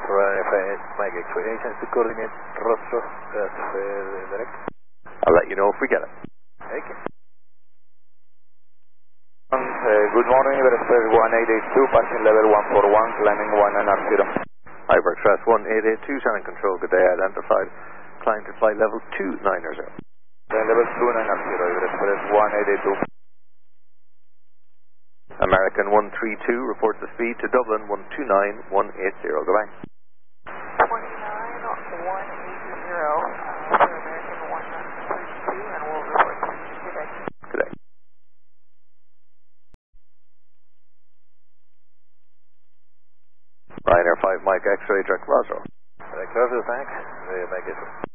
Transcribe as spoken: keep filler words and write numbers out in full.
Ryanair Mike X-ray. Any chance to coordinate rostro transfer direct? I'll let you know if we get it. Okay. Uh, good morning, Express one eight eight two, passing level one four one, climbing one nine zero. Iber Express one eight eight two, Shannon Control, good day, identified. Climb to flight level two nine zero. Level two nine zero, Express one eight eight two. American one three two, report the speed to Dublin one two nine one eight zero, goodbye. twenty-nine one eighty, uh, for American one three two, and we'll report to you today. Good day. Ryanair five Mike X-ray, direct Roswell. Direct Roswell, thanks. Make it.